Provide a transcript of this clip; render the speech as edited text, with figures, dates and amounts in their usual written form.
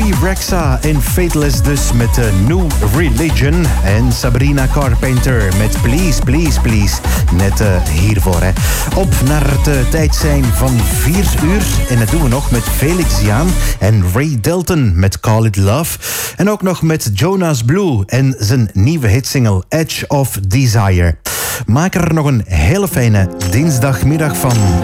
Bebe Rexha en Faithless dus met New Religion. En Sabrina Carpenter met Please, Please, Please. Net hiervoor. Hè. Op naar het tijd zijn van 4 uur. En dat doen we nog met Felix Jaan en Ray Dalton met Call It Love. En ook nog met Jonas Blue en zijn nieuwe hitsingle Edge of Desire. Maak er nog een hele fijne dinsdagmiddag van.